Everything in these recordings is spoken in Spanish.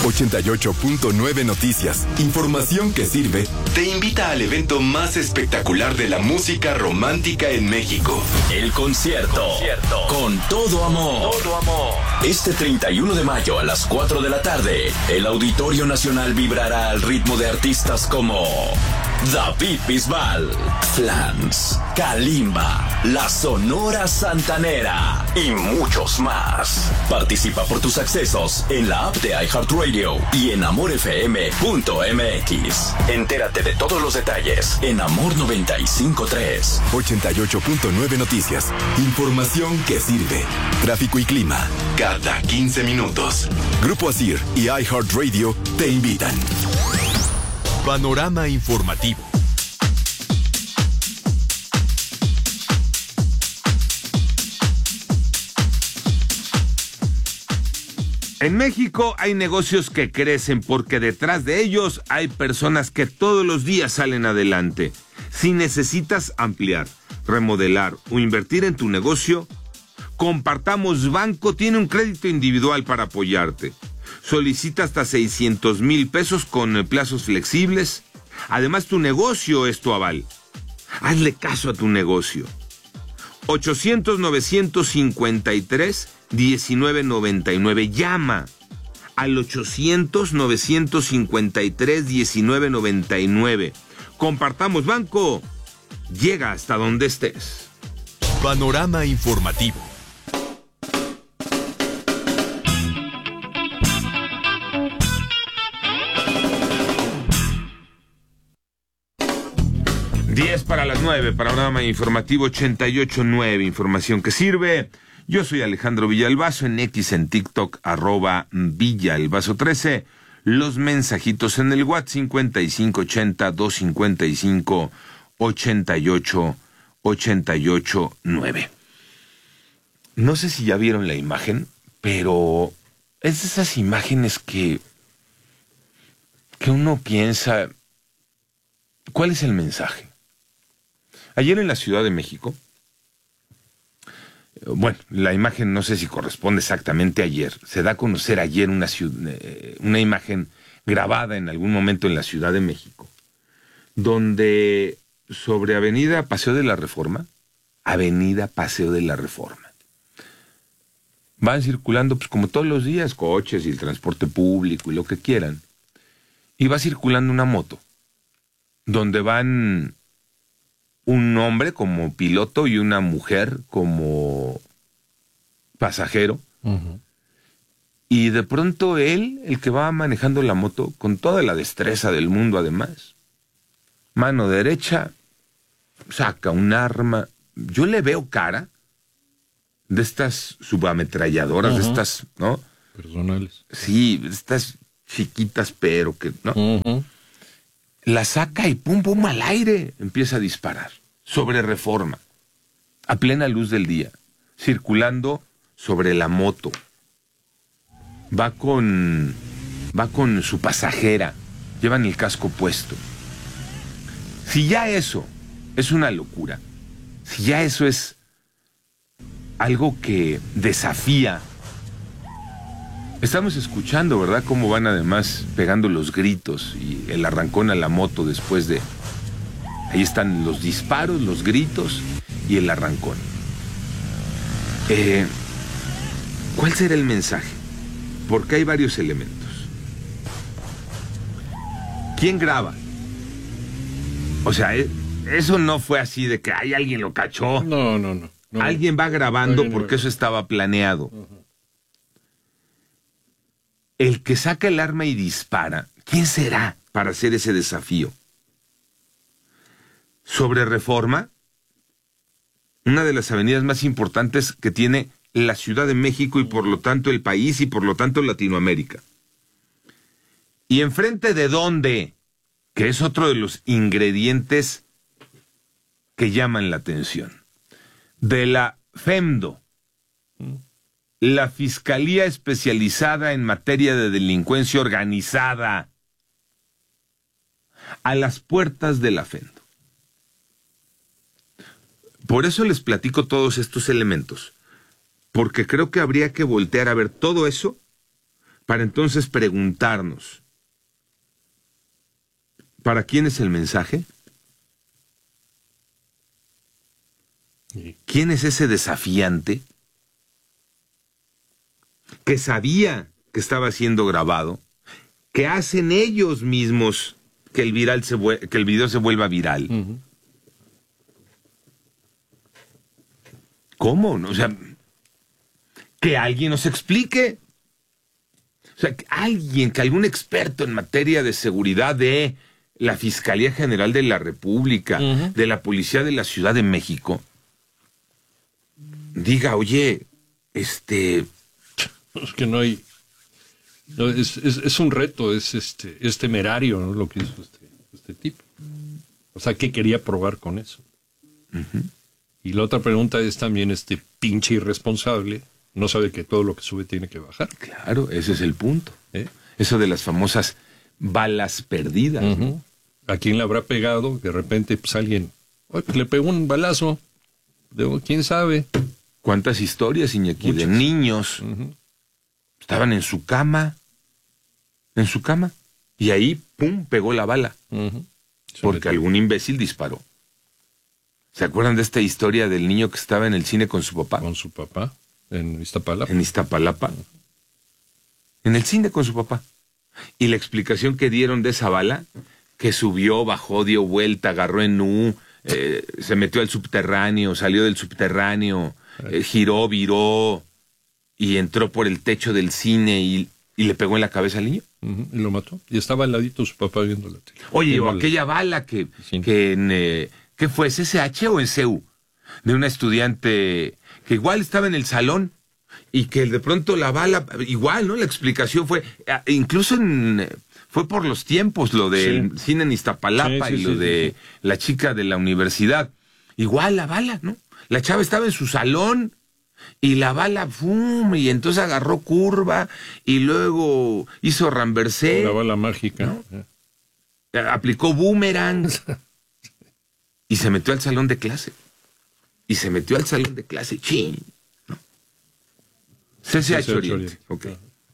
88.9 Noticias. Información que sirve. Te invita al evento más espectacular de la música romántica en México. El concierto. Con todo amor. Este 31 de mayo a las 4 de la tarde, el Auditorio Nacional vibrará al ritmo de artistas como David Bisbal, Flans, Kalimba, La Sonora Santanera y muchos más. Participa por tus accesos en la app de iHeartRadio y en amorfm.mx. Entérate de todos los detalles en Amor 95.3. 88.9 Noticias. Información que sirve. Tráfico y clima cada 15 minutos. Grupo ASIR y iHeartRadio te invitan. Panorama informativo. En México hay negocios que crecen porque detrás de ellos hay personas que todos los días salen adelante. Si necesitas ampliar, remodelar o invertir en tu negocio, Compartamos Banco tiene un crédito individual para apoyarte. Solicita hasta 600,000 pesos con plazos flexibles. Además, tu negocio es tu aval. Hazle caso a tu negocio. 800-953-1999. Llama al 800-953-1999. Compartamos Banco. Llega hasta donde estés. Panorama informativo. Para las 9, panorama informativo 88.9, información que sirve. Yo soy Alejandro Villalbazo, en X, en TikTok, @Villalbazo13. Los mensajitos en el WhatsApp 5580-255-8889. No sé si ya vieron la imagen, pero es de esas imágenes que uno piensa, ¿cuál es el mensaje? Ayer en la Ciudad de México, bueno, la imagen no sé si corresponde exactamente a ayer, se da a conocer ayer una imagen grabada en algún momento en la Ciudad de México, donde sobre Avenida Paseo de la Reforma, van circulando, pues como todos los días, coches y el transporte público y lo que quieran, y va circulando una moto, donde van un hombre como piloto y una mujer como pasajero. Uh-huh. Y de pronto él, el que va manejando la moto, con toda la destreza del mundo además, mano derecha, saca un arma. Yo le veo cara de estas subametralladoras, uh-huh, de estas, ¿no? Personales. Sí, estas chiquitas, pero que, ¿no? Uh-huh. La saca y pum, pum, al aire empieza a disparar sobre Reforma, a plena luz del día, circulando sobre la moto. Va con su pasajera, llevan el casco puesto. Si ya eso es una locura, si ya eso es algo que desafía. Estamos escuchando, ¿verdad?, cómo van además pegando los gritos y el arrancón a la moto después de... Ahí están los disparos, los gritos y el arrancón. ¿Cuál será el mensaje? Porque hay varios elementos. ¿Quién graba? O sea, eso no fue así de que alguien lo cachó. No. Alguien va grabando porque eso estaba planeado. Uh-huh. El que saca el arma y dispara, ¿quién será para hacer ese desafío? Sobre Reforma, una de las avenidas más importantes que tiene la Ciudad de México y por lo tanto el país y por lo tanto Latinoamérica. ¿Y enfrente de dónde? Que es otro de los ingredientes que llaman la atención. De la FEMDO, la Fiscalía Especializada en Materia de Delincuencia Organizada, a las puertas de la FEMDO. Por eso les platico todos estos elementos, porque creo que habría que voltear a ver todo eso para entonces preguntarnos, ¿para quién es el mensaje? ¿Quién es ese desafiante que sabía que estaba siendo grabado, que hacen ellos mismos que el video se vuelva viral? Uh-huh. ¿Cómo? O sea, que alguien nos explique. O sea, que algún experto en materia de seguridad de la Fiscalía General de la República, uh-huh, de la Policía de la Ciudad de México, diga, oye, Es que no hay... No, es un reto, es temerario, ¿no? Lo que hizo este tipo. O sea, ¿qué quería probar con eso? uh-huh. Y la otra pregunta es también, pinche irresponsable no sabe que todo lo que sube tiene que bajar. Claro, ese es el punto. Eso de las famosas balas perdidas. Uh-huh. ¿No? ¿A quién le habrá pegado? De repente, pues alguien, pues le pegó un balazo. ¿Quién sabe? ¿Cuántas historias, Iñaki, de niños uh-huh, estaban en su cama, y ahí, pum, pegó la bala, uh-huh, porque algún imbécil disparó? ¿Se acuerdan de esta historia del niño que estaba en el cine con su papá? Con su papá, en Iztapalapa. En Iztapalapa. En el cine con su papá. Y la explicación que dieron de esa bala, que subió, bajó, dio vuelta, agarró en U, se metió al subterráneo, salió del subterráneo, giró, viró, y entró por el techo del cine y le pegó en la cabeza al niño. Uh-huh, y lo mató. Y estaba al ladito su papá viendo la tele. Oye, o aquella bala que en... ¿Qué fue? ¿CCH o en CEU? De una estudiante que igual estaba en el salón y que de pronto la bala, igual, ¿no? La explicación fue, incluso fue por los tiempos, lo del cine en Iztapalapa y lo de la chica de la universidad. Igual la bala, ¿no? La chava estaba en su salón y la bala, ¡fum! Y entonces agarró curva y luego hizo ramversé. La bala mágica. ¿No? Aplicó boomerang. Y se metió al salón de clase. ¡Chin! ¿No? CCH Oriente. Okay.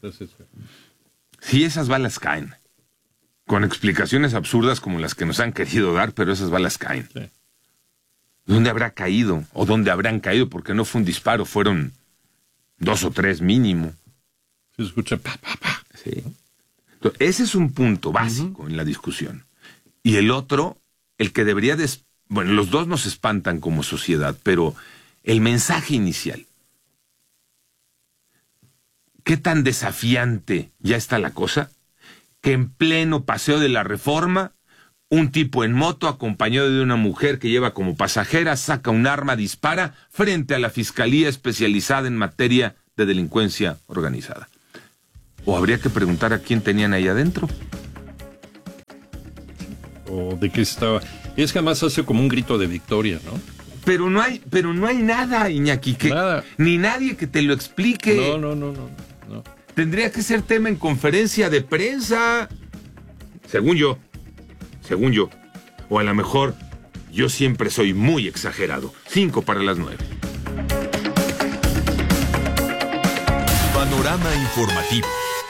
Si esas balas caen, con explicaciones absurdas como las que nos han querido dar, pero esas balas caen. Sí. ¿Dónde habrá caído? ¿O dónde habrán caído? Porque no fue un disparo, fueron 2 o 3 mínimo. Se escucha pa, pa, pa. Sí. Entonces, ese es un punto básico en la discusión. Y el otro, el que debería bueno, los dos nos espantan como sociedad, pero el mensaje inicial. ¿Qué tan desafiante ya está la cosa? Que en pleno paseo de la Reforma, un tipo en moto acompañado de una mujer que lleva como pasajera saca un arma, dispara frente a la Fiscalía especializada en materia de delincuencia organizada. ¿O habría que preguntar a quién tenían ahí adentro? ¿O de qué estaba? Es que además hace como un grito de victoria, ¿no? Pero no hay nada, Iñaki, nada. Ni nadie que te lo explique. No. Tendría que ser tema en conferencia de prensa. Según yo. O a lo mejor yo siempre soy muy exagerado. 8:55. Panorama informativo.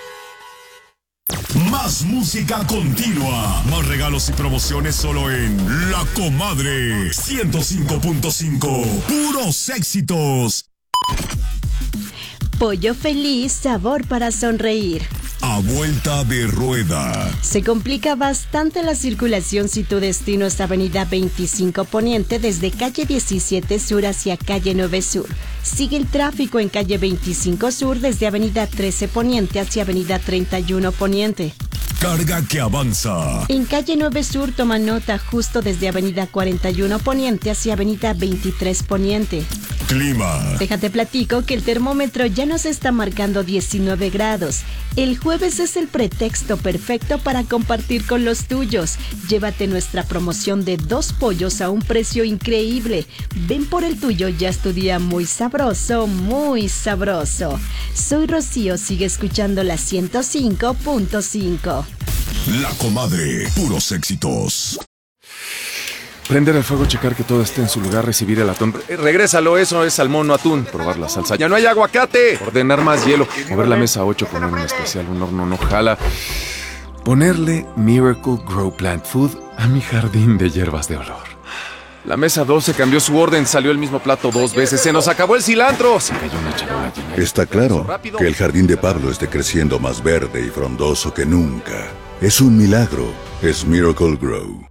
Más música continua. Más regalos y promociones solo en La Comadre 105.5. Puros éxitos. Pollo Feliz, sabor para sonreír. A vuelta de rueda. Se complica bastante la circulación si tu destino es Avenida 25 Poniente desde calle 17 Sur hacia calle 9 Sur. Sigue el tráfico en calle 25 Sur desde Avenida 13 Poniente hacia Avenida 31 Poniente. Carga que avanza. En calle 9 Sur toma nota justo desde Avenida 41 Poniente hacia Avenida 23 Poniente. Clima. Déjate platico que el termómetro ya nos está marcando 19 grados. El jueves es el pretexto perfecto para compartir con los tuyos. Llévate nuestra promoción de 2 pollos a un precio increíble. Ven por el tuyo, ya es tu día muy sabroso, muy sabroso. Soy Rocío, sigue escuchando la 105.5. La Comadre, puros éxitos. Prender el fuego, checar que todo esté en su lugar, recibir el atún. Regrésalo, eso es salmón, no atún. Probar la salsa. ¡Ya no hay aguacate! Ordenar más hielo. Mover la mesa 8, poner un especial, un horno no jala. Ponerle Miracle Grow Plant Food a mi jardín de hierbas de olor. La mesa 12 cambió su orden, salió el mismo plato 2 veces. ¡Se nos acabó el cilantro! Se cayó una charola llena. Está claro que el jardín de Pablo esté creciendo más verde y frondoso que nunca. Es un milagro. Es Miracle Grow.